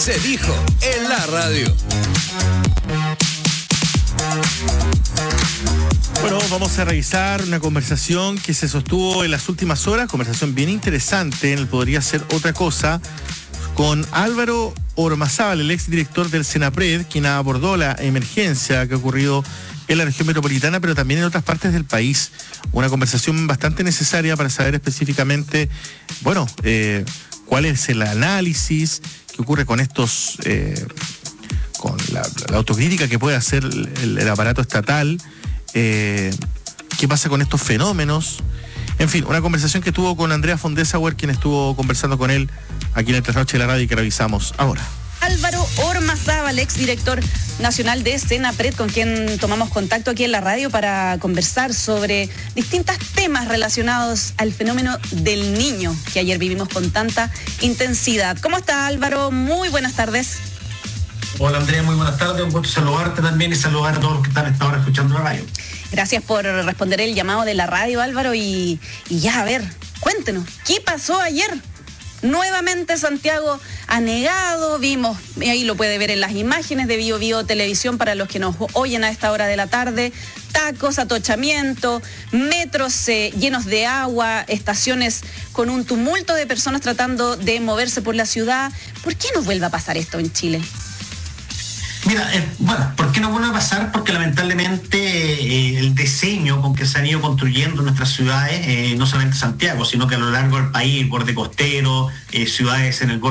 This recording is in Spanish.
Se dijo en la radio. Bueno, vamos a revisar una conversación que se sostuvo en las últimas horas, conversación bien interesante en el Podría Ser Otra Cosa, con Álvaro Ormazábal, el exdirector del Senapred, quien abordó la emergencia que ha ocurrido en la región metropolitana, pero también en otras partes del país. Una conversación bastante necesaria para saber específicamente, cuál es el análisis que ocurre con estos, con la autocrítica que puede hacer el aparato estatal, qué pasa con estos fenómenos. En fin, una conversación que tuvo con Andrea Fondesauer, quien estuvo conversando con él aquí en el Trasnoche de la Radio y que revisamos ahora. Álvaro Ormazábal, exdirector nacional de Senapred, con quien tomamos contacto aquí en la radio para conversar sobre distintos temas relacionados al fenómeno del niño que ayer vivimos con tanta intensidad. ¿Cómo está, Álvaro? Muy buenas tardes. Hola, Andrea, muy buenas tardes. Un gusto saludarte también y saludar a todos los que están esta hora escuchando la radio. Gracias por responder el llamado de la radio, Álvaro, y ya, a ver, cuéntenos, ¿qué pasó ayer? Nuevamente Santiago ha negado, vimos, ahí lo puede ver en las imágenes de Bio Televisión para los que nos oyen a esta hora de la tarde, tacos, atochamiento, metros llenos de agua, estaciones con un tumulto de personas tratando de moverse por la ciudad. ¿Por qué nos vuelve a pasar esto en Chile? Mira, ¿por qué no vuelve a pasar? Porque lamentablemente el diseño con que se han ido construyendo nuestras ciudades, no solamente Santiago, sino que a lo largo del país, el borde costero, ciudades en el borde